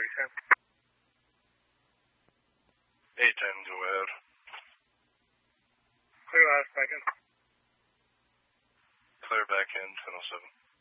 810, go ahead. Clear last back in. Clear back in, 1007.